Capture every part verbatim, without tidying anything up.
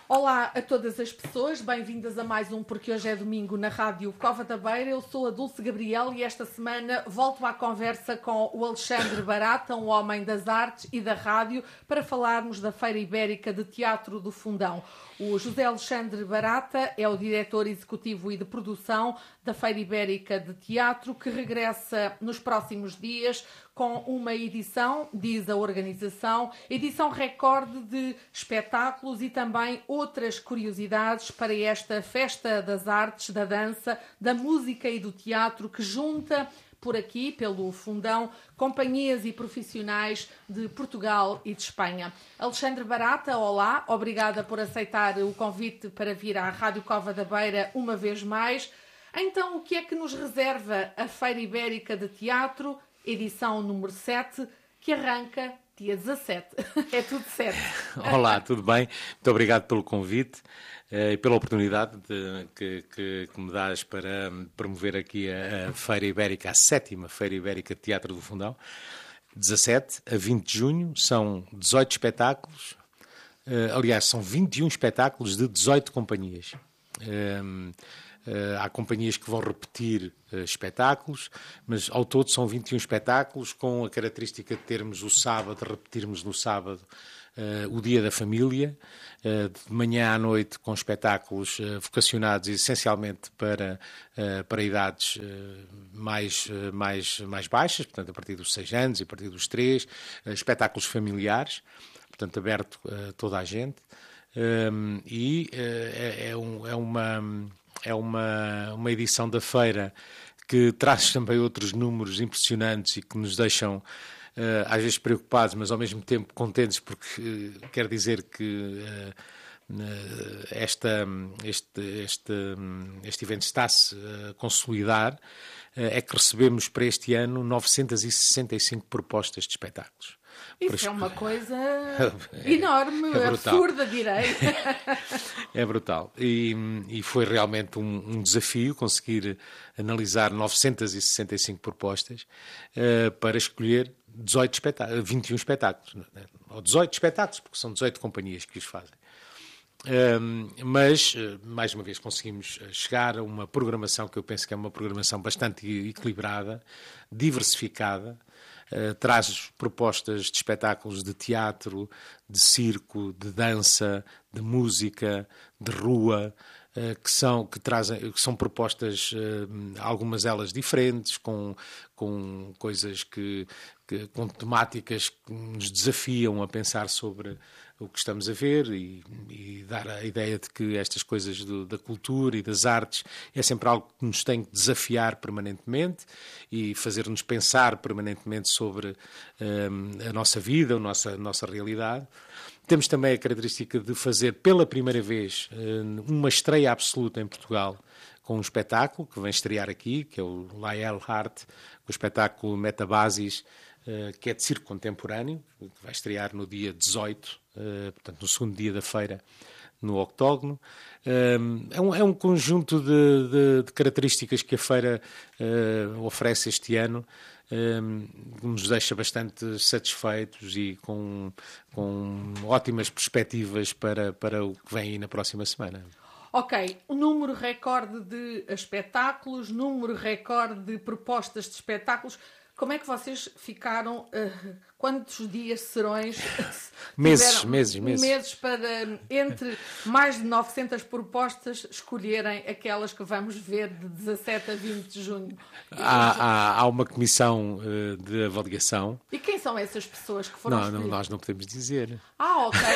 Olá a todas as pessoas, bem-vindas a mais um Porque Hoje é Domingo na Rádio Cova da Beira. Eu sou a Dulce Gabriel e esta semana volto à conversa com o Alexandre Barata, um homem das artes e da rádio, para falarmos da Feira Ibérica de Teatro do Fundão. O José Alexandre Barata é o diretor executivo e de produção da Feira Ibérica de Teatro, que regressa nos próximos dias com uma edição, diz a organização, edição recorde de espetáculos e também outras curiosidades para esta festa das artes, da dança, da música e do teatro, que junta por aqui, pelo Fundão, companhias e profissionais de Portugal e de Espanha. Alexandre Barata, olá, obrigada por aceitar o convite para vir à Rádio Cova da Beira uma vez mais. Então, o que é que nos reserva a Feira Ibérica de Teatro, edição número sete, que arranca dia dezassete. É tudo certo. Olá, tudo bem? Muito obrigado pelo convite uh, e pela oportunidade de, que, que, que me dás para promover aqui a, a Feira Ibérica, a sétima Feira Ibérica de Teatro do Fundão. dezassete a vinte de junho, são dezoito espetáculos. Uh, aliás, são vinte e um espetáculos de dezoito companhias. Um, Uh, há companhias que vão repetir uh, espetáculos, mas ao todo são vinte e um espetáculos, com a característica de termos o sábado, repetirmos no sábado uh, o Dia da Família, uh, de manhã à noite, com espetáculos uh, vocacionados essencialmente para, uh, para idades uh, mais, uh, mais, mais baixas, portanto a partir dos seis anos e a partir dos três, uh, espetáculos familiares, portanto aberto a uh, toda a gente, um, e uh, é, é, um, é uma... É uma, uma edição da feira que traz também outros números impressionantes e que nos deixam, uh, às vezes, preocupados, mas ao mesmo tempo contentes, porque uh, quer dizer que uh, uh, esta, este, este, este evento está-se a consolidar. Uh, é que recebemos para este ano novecentas e sessenta e cinco propostas de espetáculos. Isso é uma coisa é, enorme, é absurda, direi. É brutal. E, e foi realmente um, um desafio conseguir analisar novecentas e sessenta e cinco propostas uh, para escolher dezoito espetáculos, vinte e um espetáculos. Ou dezoito espetáculos, porque são dezoito companhias que os fazem. Um, mas, mais uma vez, conseguimos chegar a uma programação que eu penso que é uma programação bastante equilibrada, diversificada. Uh, traz propostas de espetáculos de teatro, de circo, de dança, de música, de rua, uh, que, são, que, trazem, que são propostas, uh, algumas delas diferentes, com, com coisas que, que, com temáticas que nos desafiam a pensar sobre o que estamos a ver e, e dar a ideia de que estas coisas do, da cultura e das artes é sempre algo que nos tem que desafiar permanentemente e fazer-nos pensar permanentemente sobre um, a nossa vida, a nossa, a nossa realidade. Temos também a característica de fazer pela primeira vez um, uma estreia absoluta em Portugal com um espetáculo que vem estrear aqui, que é o Lael Hart, o espetáculo Metabasis, uh, que é de circo contemporâneo, que vai estrear no dia dezoito, Uh, portanto, no segundo dia da feira, no Octógono. Um, é, um, é um conjunto de, de, de características que a feira uh, oferece este ano, um, que nos deixa bastante satisfeitos e com, com ótimas perspectivas para, para o que vem aí na próxima semana. Ok, o número recorde de espetáculos, número recorde de propostas de espetáculos. Como é que vocês ficaram? Uh, quantos dias, serões? Meses, meses, meses. Meses para, entre mais de novecentas propostas, escolherem aquelas que vamos ver de dezassete a vinte de junho. Há, há, há uma comissão uh, de avaliação. E quem são essas pessoas que foram Não, escolhidas? Não, nós não podemos dizer. Ah, ok.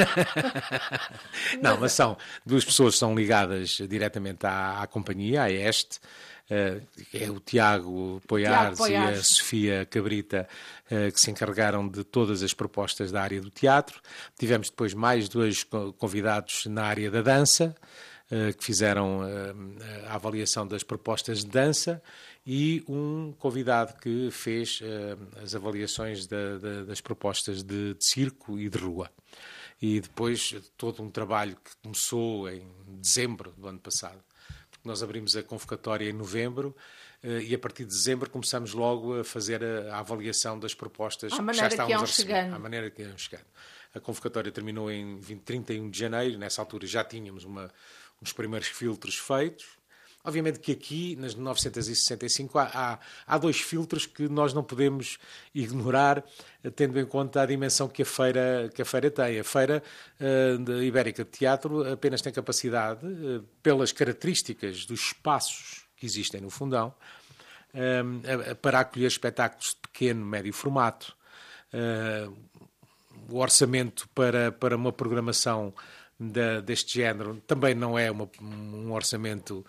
Não, mas são duas pessoas que são ligadas diretamente à, à companhia, à Este. Uh, é o Tiago Poiares, e a Sofia Cabrita, uh, que se encarregaram de todas as propostas da área do teatro. Tivemos depois mais dois convidados na área da dança, uh, que fizeram uh, a avaliação das propostas de dança, e um convidado que fez uh, as avaliações da, da, das propostas de, de circo e de rua. E depois todo um trabalho que começou em dezembro do ano passado. Nós abrimos a convocatória em novembro uh, e a partir de dezembro começamos logo a fazer a, a avaliação das propostas à que maneira já que iam a receber, chegando. à maneira que iam chegando. A convocatória terminou em trinta e um de janeiro, nessa altura já tínhamos uma, uns primeiros filtros feitos. Obviamente que aqui, nas novecentos e sessenta e cinco, há, há, há dois filtros que nós não podemos ignorar, tendo em conta a dimensão que a feira, que a feira tem. A Feira uh, Ibérica de Teatro apenas tem capacidade, uh, pelas características dos espaços que existem no Fundão, uh, para acolher espetáculos de pequeno, médio formato. Uh, o orçamento para, para uma programação De, deste género também não é uma, um orçamento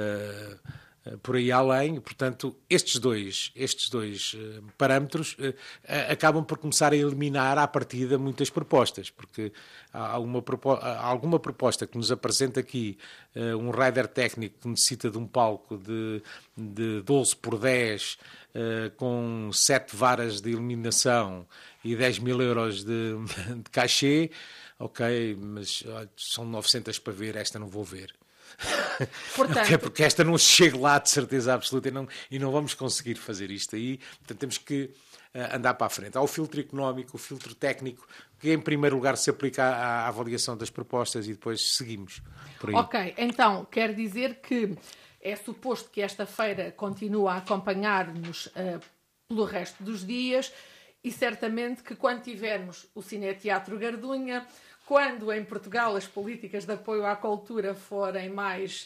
uh, uh, por aí além, portanto estes dois, estes dois uh, parâmetros uh, uh, acabam por começar a eliminar à partida muitas propostas, porque há alguma, há alguma proposta que nos apresenta aqui uh, um rider técnico que necessita de um palco de, de doze por dez uh, com sete varas de iluminação e dez mil euros de, de cachê. Ok, mas olha, são novecentas para ver, esta não vou ver. Portanto... Okay, porque esta não chega lá de certeza absoluta e não, e não vamos conseguir fazer isto aí. Portanto, temos que uh, andar para a frente. Há o filtro económico, o filtro técnico, que em primeiro lugar se aplica à, à avaliação das propostas e depois seguimos por aí. Ok, então quer dizer que é suposto que esta feira continue a acompanhar-nos uh, pelo resto dos dias e certamente que quando tivermos o Cineteatro Gardunha, quando em Portugal as políticas de apoio à cultura forem mais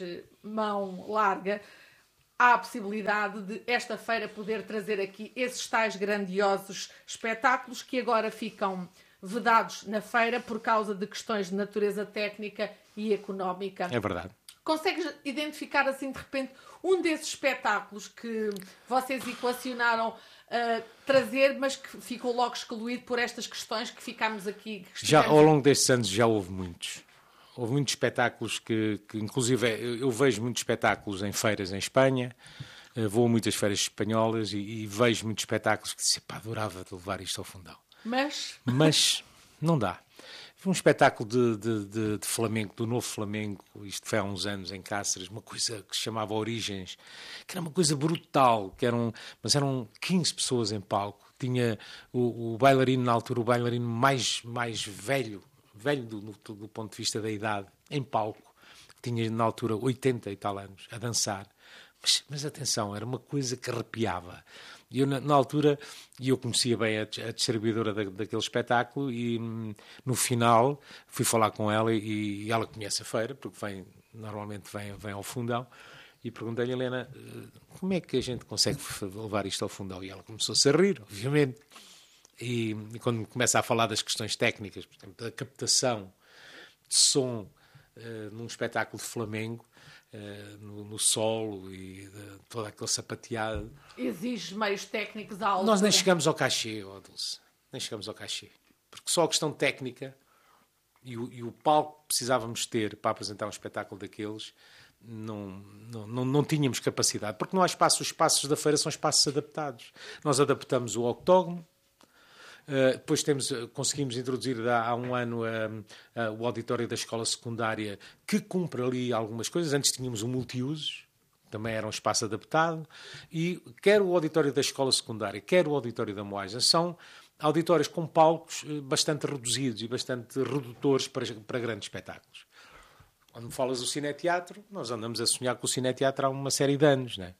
mão larga, há a possibilidade de esta feira poder trazer aqui esses tais grandiosos espetáculos que agora ficam vedados na feira por causa de questões de natureza técnica e económica. É verdade. Consegues identificar assim de repente um desses espetáculos que vocês equacionaram Uh, trazer, mas que ficou logo excluído por estas questões que ficámos aqui? Que já ao longo destes anos já houve muitos. Houve muitos espetáculos que, que inclusive, eu, eu vejo muitos espetáculos em feiras em Espanha, uh, vou a muitas feiras espanholas e, e vejo muitos espetáculos que disse, pá, adorava de levar isto ao Fundão. Mas? Mas não dá. Foi um espetáculo de, de, de, de Flamengo, do novo Flamengo, isto foi há uns anos em Cáceres, uma coisa que se chamava Origens, que era uma coisa brutal, que eram, mas eram quinze pessoas em palco. Tinha o, o bailarino, na altura, o bailarino mais, mais velho, velho do, do, do ponto de vista da idade, em palco. Tinha, na altura, oitenta e tal anos, a dançar. Mas, mas atenção, era uma coisa que arrepiava. E eu, na, na altura, e eu conhecia bem a, a distribuidora da, daquele espetáculo e no final fui falar com ela e, e ela conhece a feira, porque vem, normalmente vem, vem ao Fundão, e perguntei-lhe, Helena, como é que a gente consegue levar isto ao Fundão? E ela começou-se a rir, obviamente. E, e quando começa a falar das questões técnicas, por exemplo, da captação de som uh, num espetáculo de Flamengo, Uh, no, no solo e de, toda aquela sapateada. Exige meios técnicos à altura. Nós nem chegamos ao cachê, oh Dulce. Nem chegamos ao cachê. Porque só a questão técnica e o, e o palco que precisávamos ter para apresentar um espetáculo daqueles, não, não, não, não tínhamos capacidade. Porque não há espaço. Os espaços da feira são espaços adaptados. Nós adaptamos o octógono. Uh, depois temos, conseguimos introduzir há, há um ano uh, uh, o auditório da escola secundária, que cumpre ali algumas coisas. Antes tínhamos o multiusos, também era um espaço adaptado, e quer o auditório da escola secundária, quer o auditório da Moaja, são auditórios com palcos bastante reduzidos e bastante redutores para, para grandes espetáculos. Quando me falas do Cineteatro, nós andamos a sonhar com o Cineteatro há uma série de anos, não é?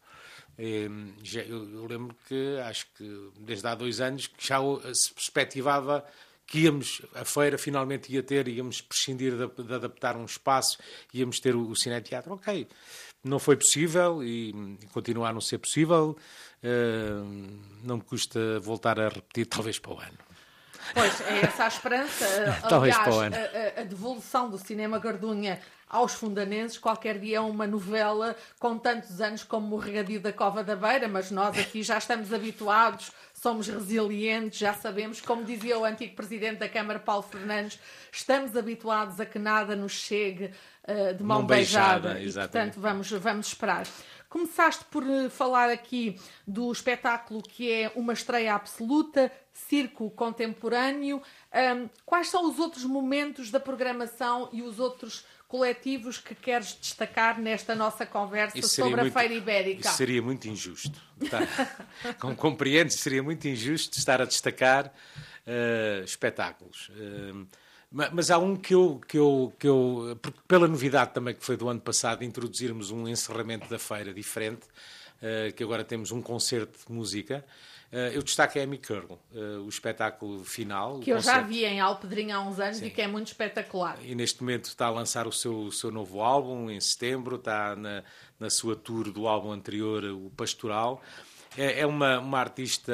Eu lembro que, acho que desde há dois anos, que já se perspectivava que íamos, a feira finalmente ia ter, íamos prescindir de, de adaptar um espaço, íamos ter o, o Cineteatro. Ok, não foi possível e, e continua a não ser possível. Uh, não me custa voltar a repetir, talvez para o ano. Pois, é essa a esperança. Talvez Aliás, para o ano. A, a devolução do Cinema Gardunha aos fundanenses, qualquer dia é uma novela com tantos anos como o Regadio da Cova da Beira, mas nós aqui já estamos habituados, somos resilientes, já sabemos, como dizia o antigo presidente da Câmara, Paulo Fernandes, estamos habituados a que nada nos chegue uh, de mão, mão beijada, beijada e, portanto, vamos, vamos esperar. Começaste por falar aqui do espetáculo que é uma estreia absoluta, Circo Contemporâneo. Um, quais são os outros momentos da programação e os outros coletivos que queres destacar nesta nossa conversa sobre muito, a Feira Ibérica? Isso seria muito injusto. Tá? Como compreendes, seria muito injusto estar a destacar uh, espetáculos. Uh, mas há um que eu, que eu, que eu, pela novidade também que foi do ano passado, introduzirmos um encerramento da feira diferente, uh, que agora temos um concerto de música. Uh, eu destaco a Amy Curl, uh, o espetáculo final. Que eu já vi em Alpedrinha há uns anos. Sim. E que é muito espetacular. E neste momento está a lançar o seu, o seu novo álbum, em setembro, está na, na sua tour do álbum anterior, o Pastoral. É, é uma, uma artista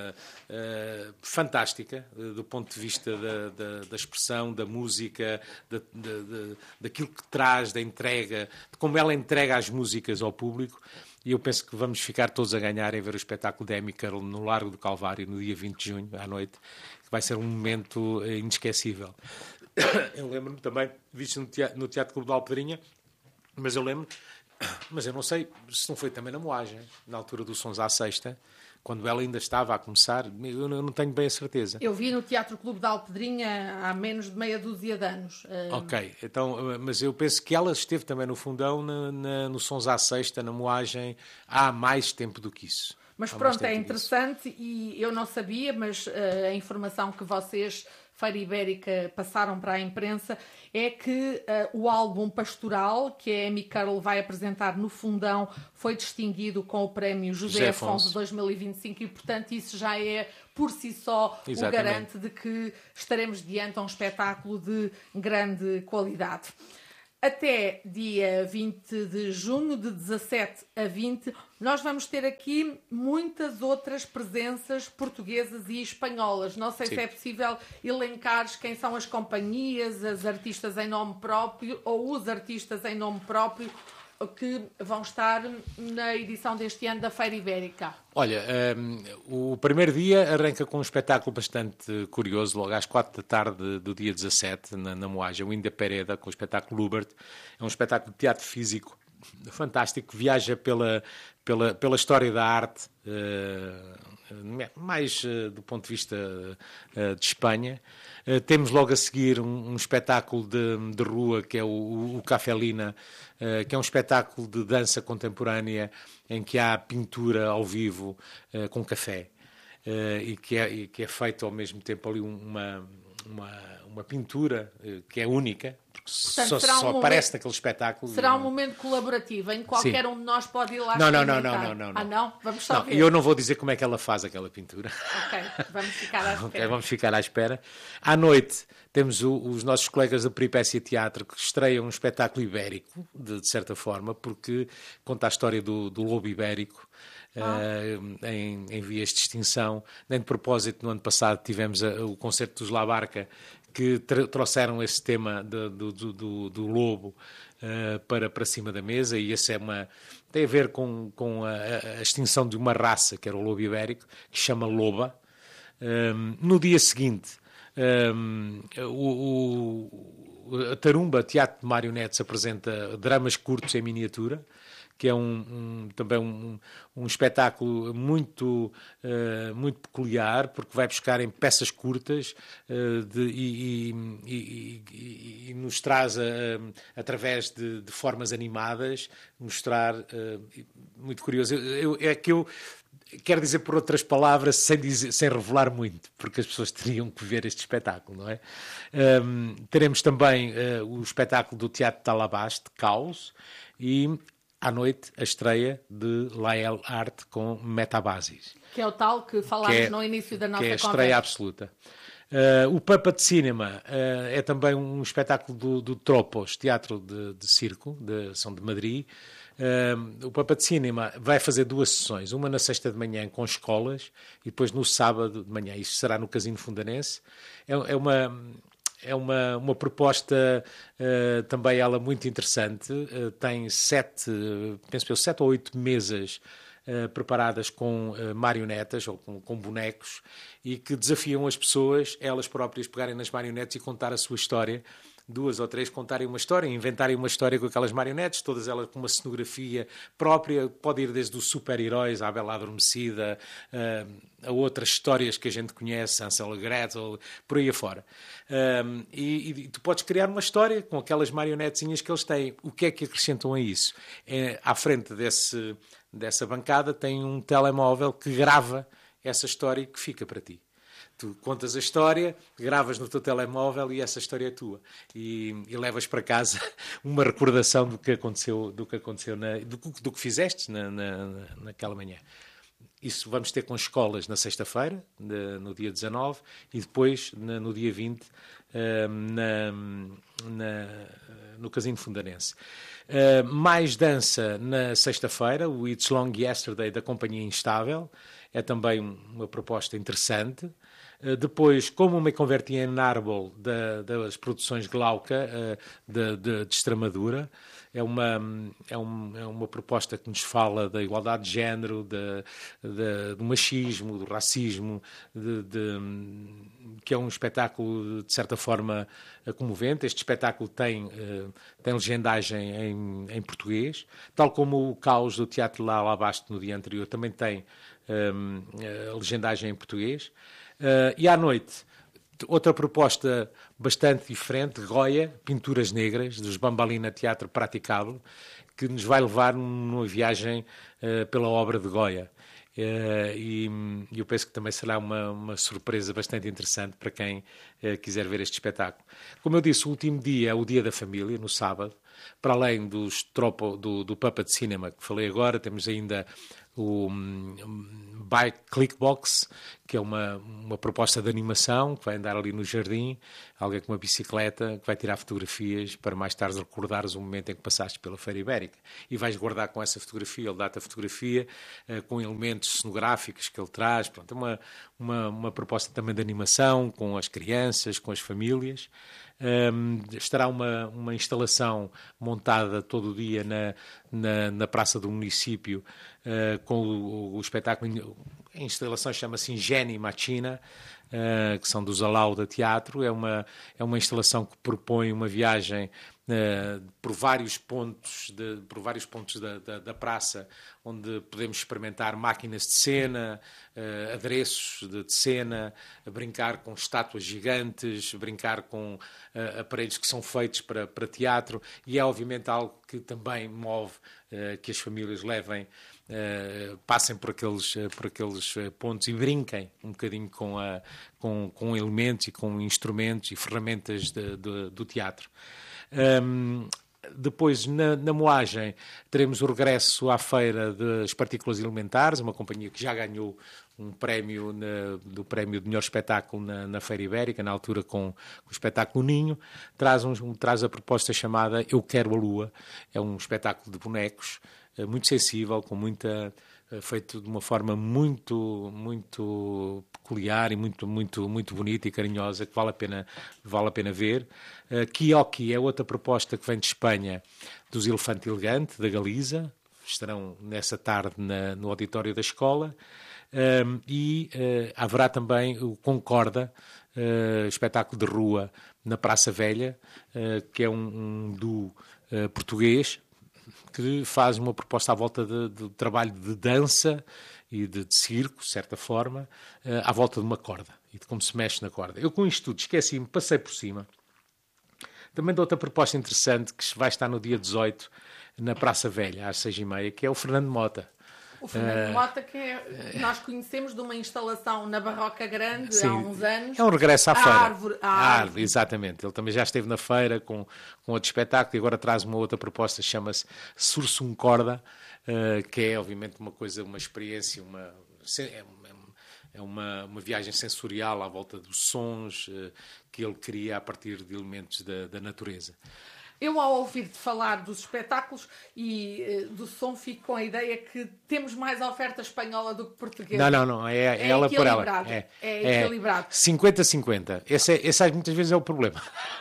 uh, fantástica, uh, do ponto de vista da, da, da expressão, da música, da, da, da, daquilo que traz, da entrega, de como ela entrega as músicas ao público. E eu penso que vamos ficar todos a ganhar em ver o espetáculo de Amy Curl no Largo do Calvário, no dia vinte de junho, à noite, que vai ser um momento inesquecível. Eu lembro-me também, visto no Teatro, no Teatro Clube de Alpedrinha, mas eu lembro, mas eu não sei se não foi também na Moagem, na altura do Sons à Sexta, quando ela ainda estava a começar, eu não tenho bem a certeza. Eu vi no Teatro Clube de Alpedrinha há menos de meia dúzia de anos. Ok, então, mas eu penso que ela esteve também no Fundão, na, na, no Sons à Sexta, na Moagem, há mais tempo do que isso. Mas pronto, é interessante e eu não sabia, mas uh, a informação que vocês, Feira Ibérica, passaram para a imprensa é que uh, o álbum Pastoral, que a Amy Curl vai apresentar no Fundão, foi distinguido com o prémio José, José Afonso dois mil e vinte e cinco e, portanto, isso já é, por si só, Exatamente. O garante de que estaremos diante de um espetáculo de grande qualidade. Até dia vinte de junho, de dezassete a vinte, nós vamos ter aqui muitas outras presenças portuguesas e espanholas. Não sei Sim. se é possível elencar quem são as companhias, as artistas em nome próprio ou os artistas em nome próprio que vão estar na edição deste ano da Feira Ibérica. Olha, um, o primeiro dia arranca com um espetáculo bastante curioso, logo às quatro da tarde do dia dezassete, na, na Moagem, o Inda Pereda, com o espetáculo Lubert. É um espetáculo de teatro físico fantástico, que viaja pela, pela, pela história da arte, uh, mais uh, do ponto de vista uh, de Espanha. Uh, temos logo a seguir um, um espetáculo de, de rua, que é o, o Café Lina, uh, que é um espetáculo de dança contemporânea em que há pintura ao vivo uh, com café, uh, e, que é, e que é feito ao mesmo tempo ali uma, uma, uma pintura uh, que é única, porque Portanto, só, só um aparece momento, naquele espetáculo. Será um momento colaborativo em que qualquer Sim. um de nós pode ir lá não, não, não, não, não, não, não. Ah, não? Vamos só não, ver. E eu não vou dizer como é que ela faz aquela pintura. Ok, vamos ficar à espera. Okay, vamos ficar à espera. À noite temos o, os nossos colegas da Peripécia Teatro, que estreiam um espetáculo ibérico, de, de certa forma, porque conta a história do, do lobo ibérico. Ah. Uh, em, em vias de extinção. Nem de propósito, no ano passado tivemos a, o concerto dos La Barca, que trouxeram esse tema de, do, do, do lobo uh, para, para cima da mesa, e esse é uma, tem a ver com, com a, a extinção de uma raça, que era o lobo ibérico, que se chama loba. Um, no dia seguinte, um, o, o, a Tarumba, Teatro de Marionetes, apresenta dramas curtos em miniatura, que é um, um, também um, um espetáculo muito, uh, muito peculiar, porque vai buscar em peças curtas uh, de, e, e, e, e nos traz, uh, através de, de formas animadas, mostrar, uh, muito curioso. Eu, eu, é que eu quero dizer por outras palavras, sem, dizer, sem revelar muito, porque as pessoas teriam que ver este espetáculo, não é? Um, teremos também uh, o espetáculo do Teatro de Talabaste, Caos, e à noite, a estreia de Lael Arte com Metabasis. Que é o tal que falámos que é, no início da nossa conversa. Que é a estreia absoluta. Uh, o Papa de Cinema uh, é também um espetáculo do, do Tropos, Teatro de, de Circo, de São de Madrid. Uh, o Papa de Cinema vai fazer duas sessões, uma na sexta de manhã com escolas e depois no sábado de manhã. Isto será no Casino Fundanense. É, é uma... É uma, uma proposta uh, também ela muito interessante. Uh, tem sete, uh, penso eu, sete ou oito mesas uh, preparadas com uh, marionetas ou com, com bonecos e que desafiam as pessoas, elas próprias, pegarem nas marionetes e contar a sua história. Duas ou três contarem uma história, inventarem uma história com aquelas marionetes, todas elas com uma cenografia própria, pode ir desde os super-heróis à Bela Adormecida, a outras histórias que a gente conhece, Hansel e Gretel, por aí afora. E, e tu podes criar uma história com aquelas marionetezinhas que eles têm. O que é que acrescentam a isso? É, à frente desse, dessa bancada tem um telemóvel que grava essa história e que fica para ti. Tu contas a história, gravas no teu telemóvel e essa história é tua. E, e levas para casa uma recordação do que aconteceu, do que, aconteceu na, do, do que fizeste na, na, naquela manhã. Isso vamos ter com escolas na sexta-feira, no dia dezanove, e depois na, no dia vinte, na, na, no Casino Fundanense. Uh, mais dança na sexta-feira, o It's Long Yesterday da Companhia Instável, é também uma proposta interessante. Uh, depois, como me converti em Narbol da, das produções Glauca uh, de, de, de Extremadura, é uma, é, um, é uma proposta que nos fala da igualdade de género, de, de, do machismo, do racismo, de, de, que é um espetáculo, de certa forma, comovente. Este espetáculo tem, tem legendagem em, em português, tal como o Caos do Teatro La Alabaste no dia anterior também tem um, legendagem em português. Uh, e à noite, outra proposta bastante diferente, Goya, Pinturas Negras, dos Bambalina Teatro Praticável, que nos vai levar numa viagem uh, pela obra de Goya. Uh, e eu penso que também será uma, uma surpresa bastante interessante para quem uh, quiser ver este espetáculo. Como eu disse, o último dia é o Dia da Família, no sábado. Para além dos tropo, do, do Puppet Cinema que falei agora, temos ainda o um, Bike Clickbox, que é uma, uma proposta de animação que vai andar ali no jardim, alguém com uma bicicleta que vai tirar fotografias para mais tarde recordares o momento em que passaste pela Feira Ibérica. E vais guardar com essa fotografia, ele dá-te a fotografia uh, com elementos cenográficos que ele traz. Pronto, é uma, uma, uma proposta também de animação com as crianças, com as famílias. Um, estará uma, uma instalação montada todo o dia na, na, na praça do município uh, com o, o espetáculo. A instalação chama-se Ingeni Machina, uh, que são dos Alauda Teatro. É uma, é uma instalação que propõe uma viagem Uh, por vários pontos, de, por vários pontos da, da, da praça, onde podemos experimentar máquinas de cena, uh, adereços de, de cena, brincar com estátuas gigantes, brincar com uh, aparelhos que são feitos para, para teatro, e é obviamente algo que também move uh, que as famílias levem, uh, passem por aqueles, uh, por aqueles uh, pontos e brinquem um bocadinho com, a, com, com elementos e com instrumentos e ferramentas de, de, do teatro. Um, depois, na, na moagem, teremos o regresso à Feira das Partículas Elementares, uma companhia que já ganhou um prémio na, do prémio de melhor espetáculo na, na Feira Ibérica, na altura com, com o espetáculo Ninho. Traz, um, traz a proposta chamada Eu Quero a Lua. É um espetáculo de bonecos, muito sensível, com muita... feito de uma forma muito, muito peculiar e muito, muito, muito bonita e carinhosa, que vale a pena, vale a pena ver. Uh, Kioki é outra proposta que vem de Espanha, dos Elefante Elegante, da Galiza. Estarão nessa tarde na, no auditório da escola. Um, e uh, haverá também o Concorda, uh, espetáculo de rua na Praça Velha, uh, que é um, um duo uh, português, que faz uma proposta à volta de, de trabalho de dança e de, de circo, de certa forma, uh, à volta de uma corda e de como se mexe na corda. Eu com isto tudo esqueci-me, passei por cima. Também de outra proposta interessante que vai estar no dia dezoito na Praça Velha, às seis e meia, que é o Fernando Mota. O Fernando uh, Mota, que é, nós conhecemos de uma instalação na Barroca Grande, sim, há uns anos. É um regresso à feira. A árvore, a árvore. árvore, exatamente. Ele também já esteve na feira com, com outro espetáculo e agora traz uma outra proposta, chama-se Sursum Corda, uh, que é obviamente uma coisa, uma experiência, uma, é, é uma, uma viagem sensorial à volta dos sons uh, que ele cria a partir de elementos da, da natureza. Eu, ao ouvir-te falar dos espetáculos e uh, do som, fico com a ideia que temos mais oferta espanhola do que portuguesa. Não, não, não. É, é ela por ela. É, é equilibrado. cinquenta a cinquenta. Esse, é, esse muitas vezes é o problema.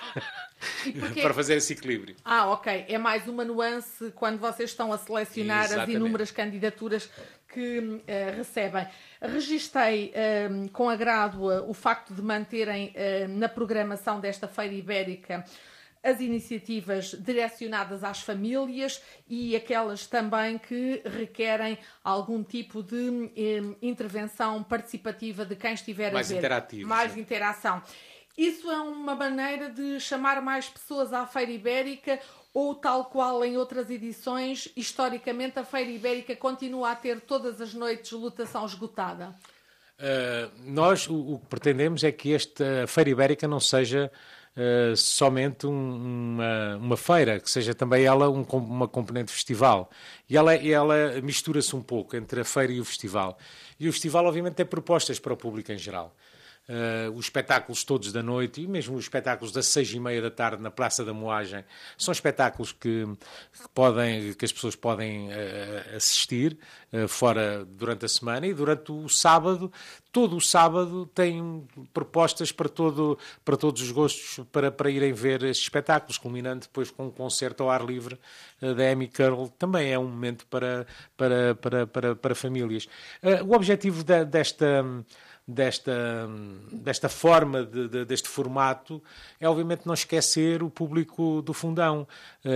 Para fazer esse equilíbrio. Ah, ok. É mais uma nuance quando vocês estão a selecionar Exatamente. As inúmeras candidaturas que uh, recebem. Registrei uh, com agrado uh, o facto de manterem uh, na programação desta Feira Ibérica as iniciativas direcionadas às famílias e aquelas também que requerem algum tipo de eh, intervenção participativa de quem estiver mais a ver. Interativo, mais sim. interação. Isso é uma maneira de chamar mais pessoas à Feira Ibérica ou, tal qual em outras edições, historicamente a Feira Ibérica continua a ter todas as noites lotação esgotada? Uh, nós o, o que pretendemos é que esta Feira Ibérica não seja uh, somente um, uma, uma feira, que seja também ela um, uma componente festival. E ela, ela mistura-se um pouco entre a feira e o festival. E o festival, obviamente, tem propostas para o público em geral. Uh, os espetáculos todos da noite e mesmo os espetáculos das seis e meia da tarde na Praça da Moagem são espetáculos que, que, podem, que as pessoas podem uh, assistir uh, fora durante a semana, e durante o sábado, todo o sábado tem propostas para, todo, para todos os gostos para, para irem ver estes espetáculos, culminando depois com um concerto ao ar livre uh, da Amy Curl. Também é um momento para, para, para, para, para famílias. Uh, o objetivo de, desta Desta, desta forma, de, de, deste formato, é obviamente não esquecer o público do Fundão.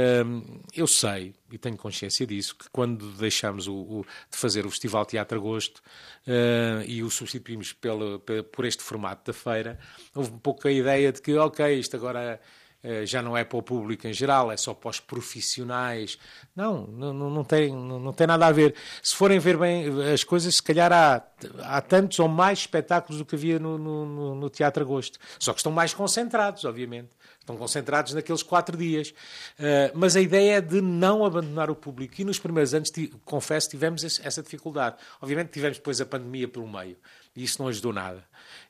Eu sei, e tenho consciência disso, que quando deixamos o, o, de fazer o Festival Teatro Agosto uh, e o substituímos pelo, pelo, por este formato da feira, houve um pouco a ideia de que, ok, isto agora já não é para o público em geral, é só para os profissionais. Não, não, não, tem, não, não tem nada a ver. Se forem ver bem as coisas, se calhar há, há tantos ou mais espetáculos do que havia no, no, no Teatro Agosto. Só que estão mais concentrados, obviamente. Estão concentrados naqueles quatro dias. Uh, mas a ideia é de não abandonar o público. E nos primeiros anos, confesso, tivemos essa dificuldade. Obviamente tivemos depois a pandemia pelo meio. E isso não ajudou nada.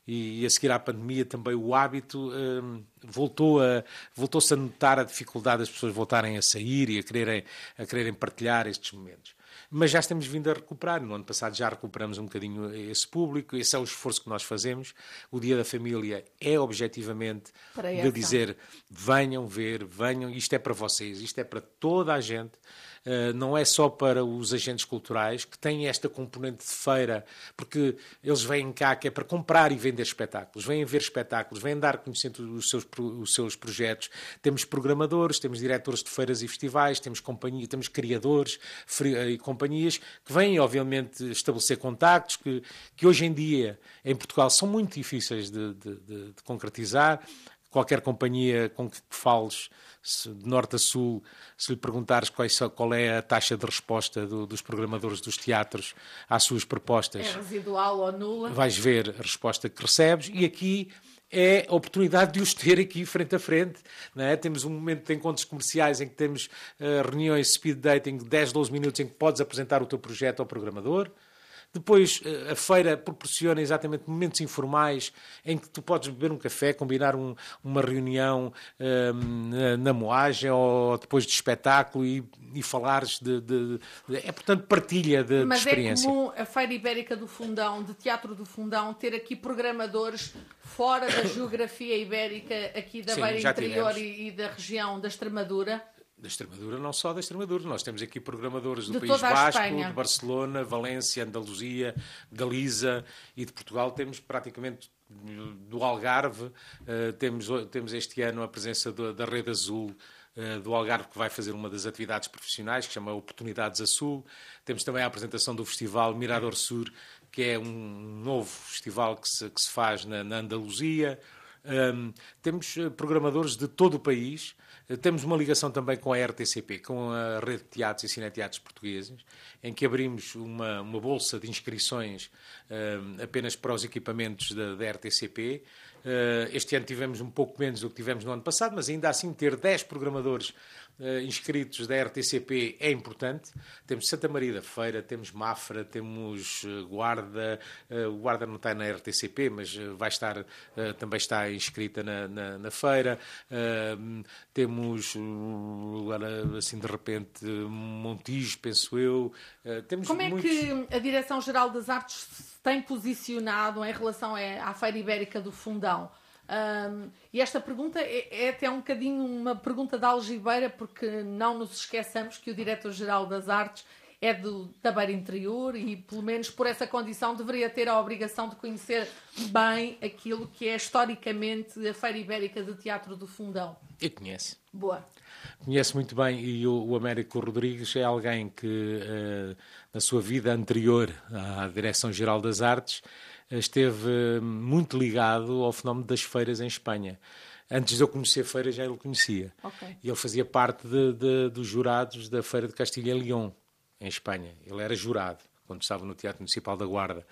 E a seguir à pandemia também o hábito um, voltou a, voltou-se a notar a dificuldade das pessoas voltarem a sair e a quererem, a quererem partilhar estes momentos. Mas já estamos vindo a recuperar. No ano passado já recuperamos um bocadinho esse público. Esse é o esforço que nós fazemos. O Dia da Família é objetivamente de dizer: venham ver, venham, isto é para vocês, isto é para toda a gente. Uh, não é só para os agentes culturais, que têm esta componente de feira, porque eles vêm cá que é para comprar e vender espetáculos, vêm ver espetáculos, vêm dar conhecimento os seus, os seus projetos. Temos programadores, temos diretores de feiras e festivais, temos, companhia, temos criadores e companhias que vêm, obviamente, estabelecer contactos, que, que hoje em dia, em Portugal, são muito difíceis de, de, de, de concretizar. Qualquer companhia com que fales, de norte a sul, se lhe perguntares qual é a taxa de resposta do, dos programadores dos teatros às suas propostas, é residual ou nula, vais ver a resposta que recebes. E aqui é a oportunidade de os ter aqui frente a frente, não é? Temos um momento de encontros comerciais em que temos uh, reuniões speed dating de dez, doze minutos em que podes apresentar o teu projeto ao programador. Depois, a feira proporciona exatamente momentos informais em que tu podes beber um café, combinar um, uma reunião um, na, na moagem ou depois de espetáculo e, e falares de, de, de... É, portanto, partilha de, Mas de experiência. Mas é comum a Feira Ibérica do Fundão, de Teatro do Fundão, ter aqui programadores fora da geografia ibérica, aqui da Sim, Beira Interior e, e da região da Extremadura? Da Extremadura, não só da Extremadura. Nós temos aqui programadores do de País Basco, Espanha. de Barcelona, Valência, Andaluzia, Galiza, e de Portugal temos praticamente do Algarve. Uh, temos, temos este ano a presença do, da Rede Azul uh, do Algarve, que vai fazer uma das atividades profissionais, que se chama Oportunidades Azul. Temos também a apresentação do festival Mirador Sur, que é um novo festival que se, que se faz na, na Andaluzia. Um, temos programadores de todo o país. Temos uma ligação também com a R T C P, com a Rede de Teatros e Cineteatros Portugueses, em que abrimos uma, uma bolsa de inscrições uh, apenas para os equipamentos da, da R T C P. Uh, este ano tivemos um pouco menos do que tivemos no ano passado, mas ainda assim ter dez programadores uh, inscritos da R T C P é importante. Temos Santa Maria da Feira, temos Mafra, temos uh, Guarda. Uh, o Guarda não está na R T C P, mas uh, vai estar, uh, também está inscrita na, na, na feira. Uh, temos, uh, agora assim de repente, Montijo, penso eu. Uh, temos Como é muitos... que a Direção-Geral das Artes se tem posicionado em relação à Feira Ibérica do Fundão? Um, e esta pergunta é, é até um bocadinho uma pergunta da algibeira, porque não nos esqueçamos que o Diretor-Geral das Artes é do, da Beira Interior e, pelo menos por essa condição, deveria ter a obrigação de conhecer bem aquilo que é historicamente a Feira Ibérica de Teatro do Fundão. E conhece. Boa. Conhece muito bem, e o, o Américo Rodrigues é alguém que, uh, na sua vida anterior à Direção-Geral das Artes, esteve muito ligado ao fenómeno das feiras em Espanha. Antes de eu conhecer feiras, já ele conhecia. Okay. E ele fazia parte de, de, dos jurados da Feira de Castilha e León, em Espanha. Ele era jurado, quando estava no Teatro Municipal da Guarda.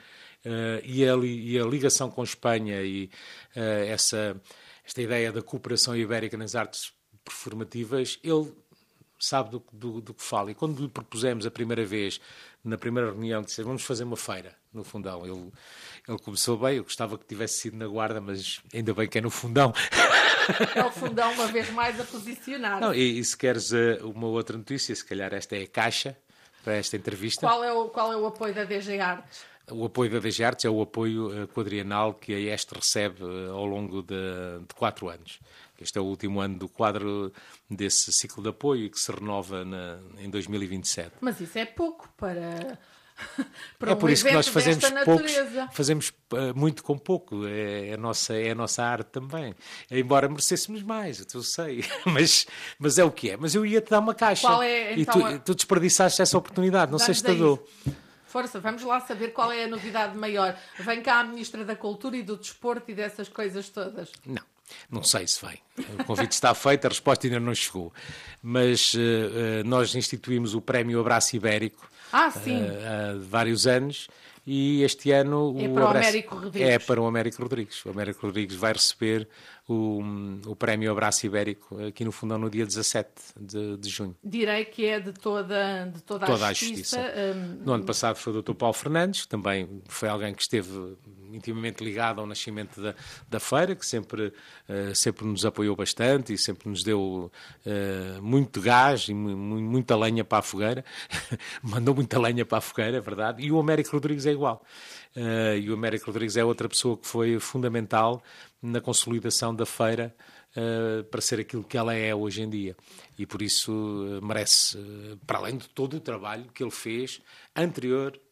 uh, e, a, e a ligação com Espanha e uh, essa, esta ideia da cooperação ibérica nas artes performativas, ele sabe do, do, do que fala. E quando lhe propusemos a primeira vez, na primeira reunião, disse, vamos fazer uma feira no Fundão. Ele, ele começou bem, eu gostava que tivesse sido na Guarda, mas ainda bem que é no Fundão. É o Fundão, uma vez mais, a posicionar. Não, e, e se queres uh, uma outra notícia, se calhar esta é a caixa para esta entrevista. Qual é o, qual é o apoio da D G Artes? O apoio da D G Artes é o apoio uh, quadrienal que a EST recebe uh, ao longo de, de quatro anos. Este é o último ano do quadro desse ciclo de apoio que se renova na, em dois mil e vinte e sete. Mas isso é pouco para, para é um por isso que nós fazemos poucos, natureza. Fazemos uh, muito com pouco. É, é, a nossa, é a nossa arte também. Embora merecêssemos mais, eu sei. Mas, mas é o que é. Mas eu ia-te dar uma caixa. Qual é, então, e tu, a... tu desperdiçaste essa oportunidade. Não sei se te dou. Força, vamos lá saber qual é a novidade maior. Vem cá a Ministra da Cultura e do Desporto e dessas coisas todas. Não. Não sei se vem. O convite está feito, a resposta ainda não chegou. Mas uh, uh, nós instituímos o Prémio Abraço Ibérico ah, sim. Uh, há vários anos e este ano... É o para o Abraço... Américo Rodrigues. É para o Américo Rodrigues. O Américo Rodrigues vai receber o, o Prémio Abraço Ibérico aqui no Fundão no dia dezassete de, de junho. Direi que é de toda, de toda, toda a a justiça. justiça. Um... No ano passado foi o doutor Paulo Fernandes, que também foi alguém que esteve intimamente ligado ao nascimento da, da feira, que sempre, uh, sempre nos apoiou bastante e sempre nos deu uh, muito gás e mu muita lenha para a fogueira. Mandou muita lenha para a fogueira, é verdade. E o Américo Rodrigues é igual. Uh, e o Américo Rodrigues é outra pessoa que foi fundamental na consolidação da feira uh, para ser aquilo que ela é hoje em dia. E por isso uh, merece, uh, para além de todo o trabalho que ele fez anterior